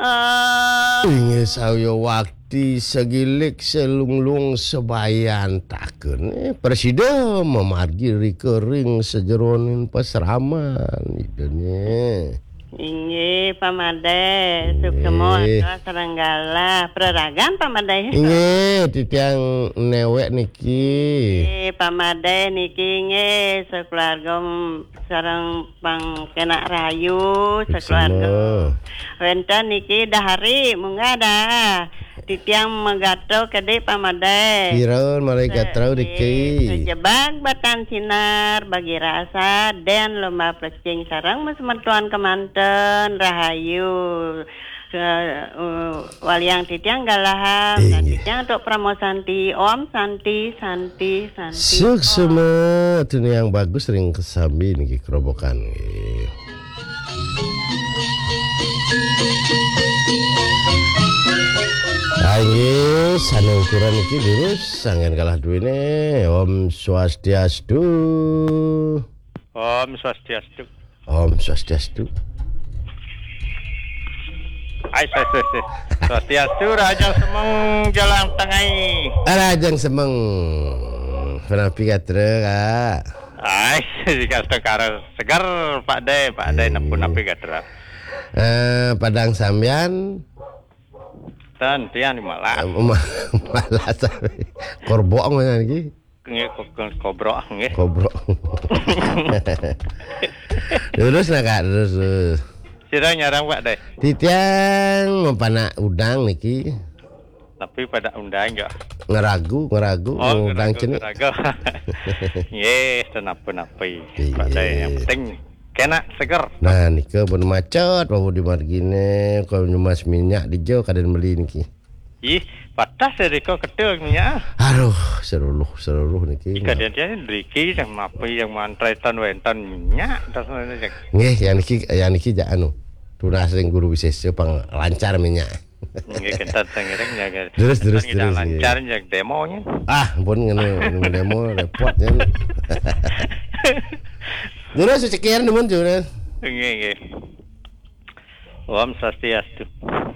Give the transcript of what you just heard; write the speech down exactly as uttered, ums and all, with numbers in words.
Inge saya waktu segilik selunglung sebayan takun eh, presiden memargi rikering sejeronin pasraman itu nih. Inge pamade sukemo Serenggala peraragan pamade. Inge titiang newek niki. Inge pamade niki inge sekeluarga sareng pang kena rayu sekeluarga. Wenta niki dahari munga dah. Titiang megato kede pamade. Kiraun malaikat trau niki. Sejebak batan sinar bagi rasa dan lomba plecing sarang mesementuan kemanten rahayu. Uh, uh, waliang titiang galaham dan titiang untuk promo Santi Om Santi Santi Santi Suk semua itu yang bagus sering kesambi niki kerobokan. Ayo sana ukuran iki lurus sangen kalah duwene. Om Swastiastu. Om Swastiastu. Om Swastiastu. Ai sai sai sai. Swastiastu Rajang Semeng Jalan Tengai. Rajang Semeng. Penapi katra kak. Ai dikata karo segar Pak De, Pak De napu-napi katra. Eh Padang Sambian. Tan tian di malah. Malah sampai korbok mana lagi? Nge kobrok nge. Kobrok. Terus nak kak terus. terus. Sira nyarang Pak De. Titiang mempana udang niki. Tapi pada undang enggak. Ngeragu, ngeragu, oh, udang cini. Ngeragu. Yes, napi-napi. Pak De yang penting kena seger. Nah, nika pun macet, bawa di margine, kalau nyemas minyak di jo kaden beli niki. Ih, patas dari kau ketel minyak. Aduh, seluruh seluruh niki. Kadang dia driki yang mapi yang mantretan wentan minyak terus aja. Nggih, yang niki yang niki jak anu. Tunas sing guru wisesa pang lancar minyak. Nggih kentat sangereng jaga. Terus terus terus. Lancar jak demonya. Ah, pun ngene demo repot ya. Terus sekian demun jure. Nggih nggih. Om Swastiastu.